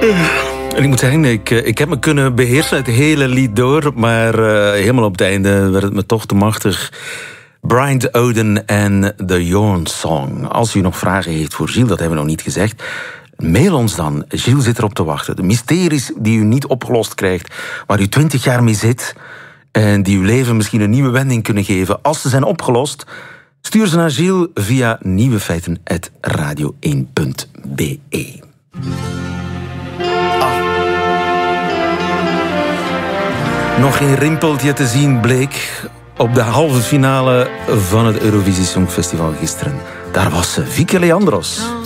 En ik moet zeggen, ik heb me kunnen beheersen het hele lied door, maar helemaal op het einde werd het me toch te machtig. Brian Oden en The Yawn Song. Als u nog vragen heeft voor Gilles, dat hebben we nog niet gezegd, mail ons dan. Gilles zit erop te wachten. De mysteries die u niet opgelost krijgt, waar u 20 jaar mee zit en die uw leven misschien een nieuwe wending kunnen geven, als ze zijn opgelost, stuur ze naar Gilles via nieuwefeiten@radio1.be. Nog geen rimpeltje te zien bleek op de halve finale van het Eurovisie Songfestival gisteren. Daar was ze, Vicky Leandros.